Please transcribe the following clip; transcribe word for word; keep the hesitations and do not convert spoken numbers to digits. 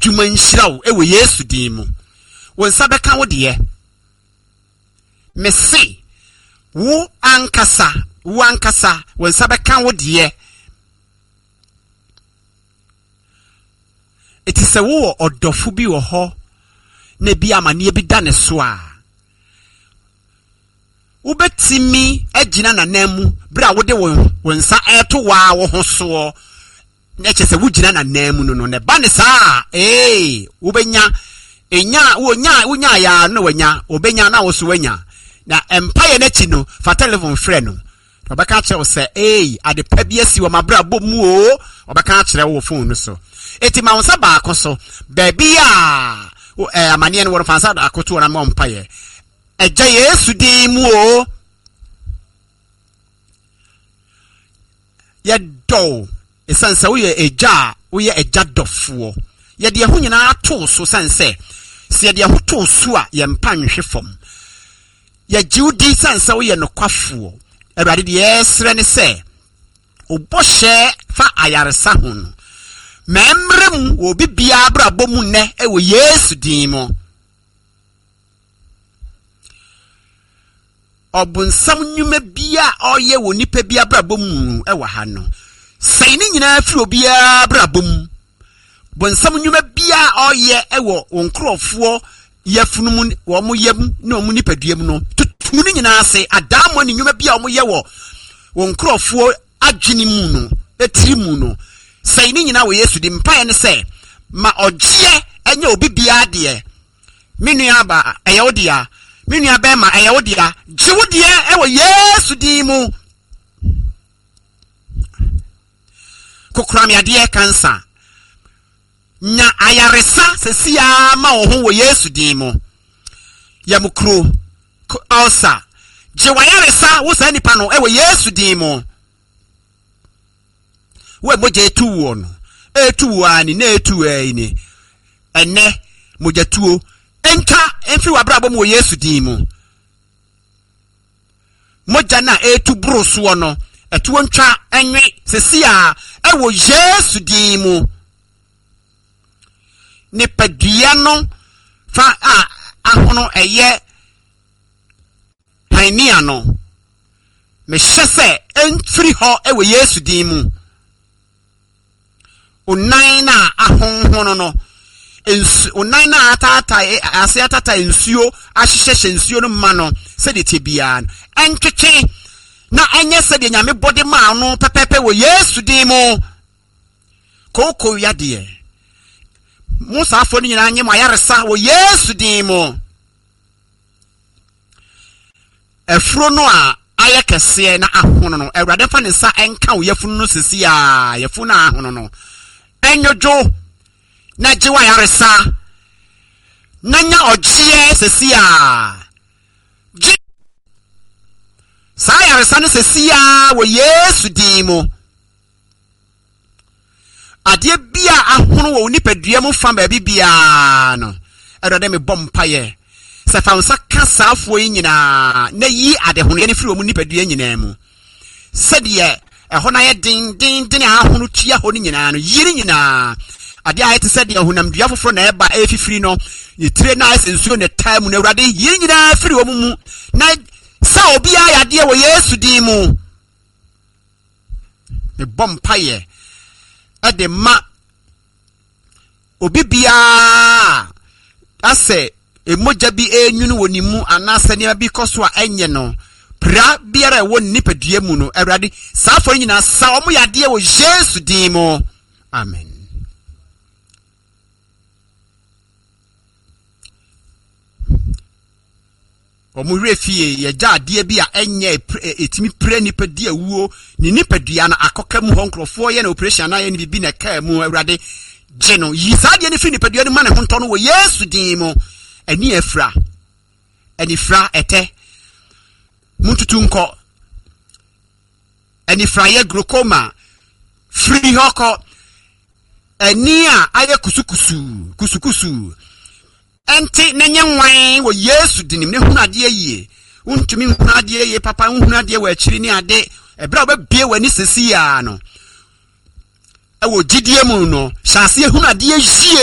adwuma nhyiraw ewe Yesu din mu won sabeka wo de me se wo ankasa wo ankasa won sabeka wo de it is a wo odofo bi wo ho na bi amane bi da ne so a wo betimi agina nanamu bra wo de won sa eto wa wo ho so na che se wo gina nanamu no no ne ba ne sa eh wo benya enya wo nya wo nya ya no wanya obenya na wo so wanya na empire na chi no fa telephone friend no obaka che wo se eh ade pa bi asi wo mabra bomu o obaka kire wo phone no so eti ma won sa ba akoso baby a eh amane no wo fa sa akoto na ma empire eja Yesu din mu o ye do esansa wo ye eja wo ye eja dofo ye de ho nyina ato so sanse se ye de ho to so a ye mpa nhwe fom ye jiudi sansa wo ye nokwafo Awurade de yesre ne se oboshe fa ayaresa ho memrem wo bibia brabo mu ne e wo Yesu din mo obunsam nyuma bia oye wo nipa bia brabo mu e wa ha no sei ni nyina afiri obia brabo mu bonsam nyuma bia oye e wo onkrofo yafunu mu wo mo yam na omu nipa duam no tutu ni nyina ase adamo ni nyuma bia omo ye wo onkrofo adwini mu no etiri mu no sei ni nyina wo Yesu di mpae ne se ma ogye enye obi bia de menu aba eye odia menu aba ma eye odia jiwodia e wo Yesu di mu kokramia de cancer nya ayaresa sesia ma wo ho wo Yesu din mu yamukro alsa je wayaresa wo sa nipa no e wo Yesu din mu we moje tu won etu ani na etu ani enne moje tuo enka enfi wabrabo mo Yesu din mu moja na etu broso no etu ntwa enwe sesia e wo Yesu din mu ne padua no fa a ahono eye hania no me hyese enfiri ho e wo Yesu din mu onan na ahonhono no ensu onan na atata ase atata ensuo ahyehye nsuo no ma no se de tebia enkeke na enye se de nyame body ma no pepepe wo Yesu din mu koko yade Musa afọ ni nyina anye ma yaresa wo Yesu din mu efuro no a aye kese na ahono no Awurade fa ne nsa enka wo yafunu no sisi a yafunu ahono no enyojo na jiwa yaresa nanya ogye sisi a ji sa yaresa no sisi a wo Yesu din mu ade bia ahono wo nipadua mu fa ba bibia no Awurade me bompaye se fa nsa kasa afo yi nyina na yi ade hono ye ne firi wo mu nipadua nyina mu se de eho na ye din din din ahono tua ho nyina no yiri nyina ade ayete se de honam dua foforo na eba efifiri no yitire na ase nsuo ne time na Awurade yiri nyina firi wo mu na sa obi ayade wo Yesu din mu me bompaye ade ma obi bia ase emoja bi enwunu wonimu anase ne bi koso a enye no pra biara wo nipadua mu no Awurade saafo nyina sa omo yade wo Yesu din mu amen. Omo refie ye jade bi a enye etimi pre nipadua wuo ni nipadua na akoka mu honkrofo ye na operation na ye ni bi na ka mu Awurade geno yisade ne fi nipadua ni ma ne honto no wo Yesu din mu eni efra eni fra ete mututu nko eni fra ye glaucoma free hoko eni a aye kusukusu kusukusu enti nenye nwan wo Yesu dinim ne hunu ade yie untumi hunu ade yie papa hunu ade wa akiri ni ade ebra obabie wani sesi ya no e wo gidie mu no hyase hunu ade yie